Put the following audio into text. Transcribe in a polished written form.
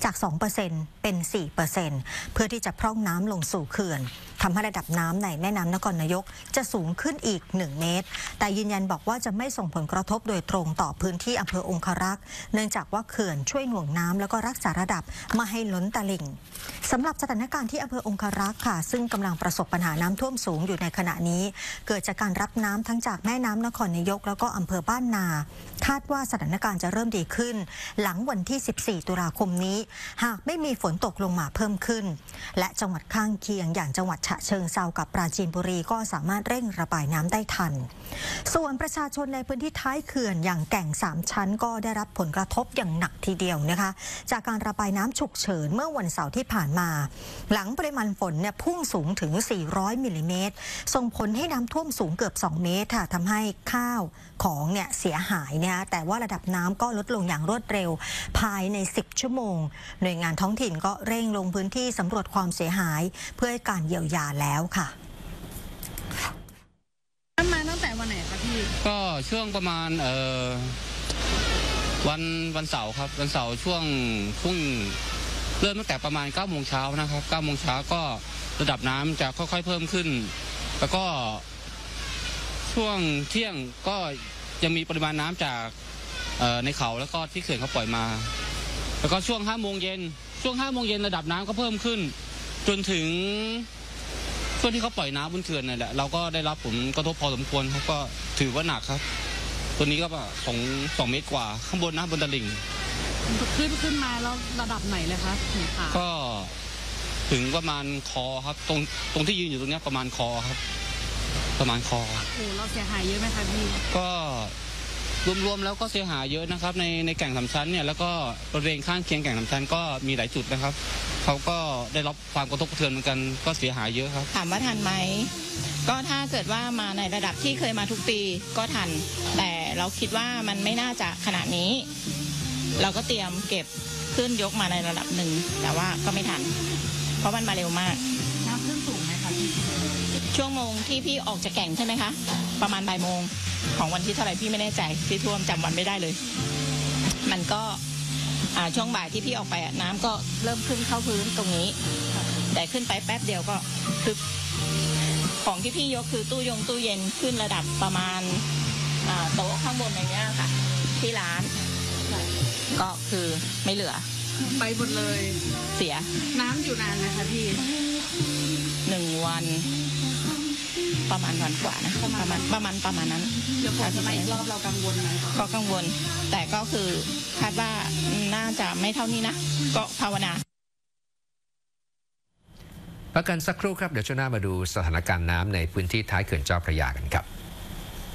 จาก 2% เป็น 4% เพื่อที่จะพร่องน้ำลงสู่เขื่อนทำให้ระดับน้ำในแม่น้ำนครนายกจะสูงขึ้นอีก 1 เมตรแต่ยืนยันบอกว่าจะไม่ส่งผลกระทบโดยตรงต่อพื้นที่อำเภอองครักษ์เนื่องจากว่าเขื่อนช่วยหน่วงน้ำแล้วก็รักษาระดับไม่ให้ล้นตลิ่งสำหรับสถานการณ์ที่อำเภอองครักษ์ค่ะซึ่งกำลังประสบปัญหาน้ำท่วมสูงอยู่ในขณะนี้เกิดจากการรับน้ำทั้งจากแม่น้ำนครนายกแล้วก็อำเภอบ้านนาคาดว่าสถานการณ์จะเริ่มดีขึ้นหลังวันที่ 14 ตุลาคมนี้หากไม่มีฝนตกลงมาเพิ่มขึ้นและจังหวัดข้างเคียงอย่างจังหวัดฉะเชิงเทรากับปราจีนบุรีก็สามารถเร่งระบายน้ำได้ทันส่วนประชาชนในพื้นที่ท้ายเขื่อนอย่างแก่ง3ชั้นก็ได้รับผลกระทบอย่างหนักทีเดียวนะคะจากการระบายน้ำฉุกเฉินเมื่อวันเสาร์ที่ผ่านมาหลังปริมาณฝนพุ่งสูงถึง 400 มิลลิเมตรส่งผลให้น้ำท่วมสูงเกือบ 2 เมตรค่ะทำให้ข้าวของเสียหายนะคะแต่ว่าระดับน้ำก็ลดลงอย่างรวดเร็วภายใน 10 ชั่วโมงหน่วยงานท้องถิ่นก็เร่งลงพื้นที่สำรวจความเสียหายเพื่อให้การเยียวยาแล้วค่ะมาตั้งแต่วันไหนคะพี่ก็ช่วงประมาณวันเสาร์ครับวันเสาร์ช่วงเริ่มตั้งแต่ประมาณ 9 โมงเช้านะครับ 9 โมงเช้าก็ระดับน้ำจะค่อยๆเพิ่มขึ้นแล้วก็ช่วงเที่ยงก็ยังมีปริมาณน้ำจากในเขาแล้วก็ที่เขื่อนเขาปล่อยมาแล้วก็ช่วง 5 โมงเย็นระดับน้ำก็เพิ่มขึ้นจนถึงช่วงที่เขาปล่อยน้ำบนเขื่อนนั่นแหละเราก็ได้รับผลกระทบพอสมควรครับก็ถือว่าหนักครับตัวนี้ก็2 เมตรกว่าข้างบนนะบนตลิ่งขึ้นมาแล้วระดับไหนเลยคะถึงขาก็ถึงประมาณคอครับตรงที่ยืนอยู่ตรงนี้ประมาณคอครับประมาณคอโอ้เราเสียหายเยอะไหมคะพี่ก็รวมๆแล้วก็เสียหายเยอะนะครับในแก่ง3 ชั้นแล้วก็บริเวณข้างเคียงแก่ง3 ชั้นก็มีหลายจุดนะครับเขาก็ได้รับความกระทบกระเทือนเหมือนกันก็เสียหายเยอะครับถามว่าทันไหมก็ถ้าเกิดว่ามาในระดับที่เคยมาทุกปีก็ทันแต่เราคิดว่ามันไม่น่าจะขนาดนี้เราก็เตรียมเก็บขึ้นยกมาในระดับหนึ่งแต่ว่าก็ไม่ทันเพราะมันมาเร็วมากน้ำขึ้นสูงไหมคะพี่ช่วงโมงที่พี่ออกจากแก่งใช่ไหมคะประมาณบ่ายโมงของวันที่เท่าไหร่พี่ไม่แน่ใจที่ท่วมจำวันไม่ได้เลยมันก็ช่วงบ่ายที่พี่ออกไปน้ำก็เริ่มขึ้นเข้าพื้นตรงนี้แต่ขึ้นไปแป๊บเดียวก็คือของที่พี่ยกคือตู้เย็นขึ้นระดับประมาณโต๊ะข้างบนอย่างเงี้ยค่ะที่ร้านก็คือไม่เหลือไปหมดเลยเสียน้ำอยู่นานนะคะพี่ 1 วันประมาณวันกว่านะประมาณนั้นเดี๋ยวฝนจะมาอีกรอบเรากังวลไหมก็กังวลแต่ก็คือคาดว่าน่าจะไม่เท่านี้นะก็ภาวนาพักกันสักครู่ครับเดี๋ยวช่วงหน้ามาดูสถานการณ์น้ำในพื้นที่ท้ายเขื่อนเจ้าพระยากันครับ